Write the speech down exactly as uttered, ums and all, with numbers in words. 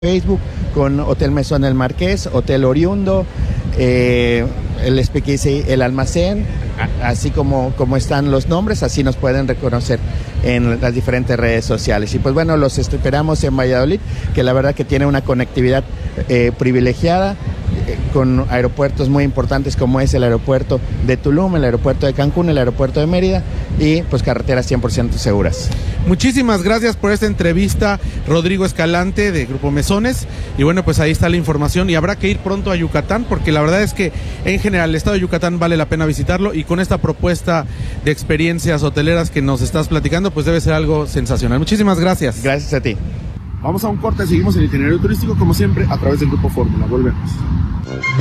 Facebook con Hotel Mesón El Marqués, Hotel Oriundo, eh, el Speakeasy El Almacén, así como, como están los nombres, así nos pueden reconocer en las diferentes redes sociales. Y pues bueno, los esperamos en Valladolid, que la verdad que tiene una conectividad eh, privilegiada, eh, con aeropuertos muy importantes como es el aeropuerto de Tulum, el aeropuerto de Cancún, el aeropuerto de Mérida y pues carreteras cien por ciento seguras. Muchísimas gracias por esta entrevista, Rodrigo Escalante de Grupo Mesones, y bueno, pues ahí está la información y habrá que ir pronto a Yucatán, porque la verdad es que en general el estado de Yucatán vale la pena visitarlo, y con esta propuesta de experiencias hoteleras que nos estás platicando, pues debe ser algo sensacional. Muchísimas gracias. Gracias a ti. Vamos a un corte, seguimos el itinerario turístico como siempre a través del Grupo Fórmula. Volvemos.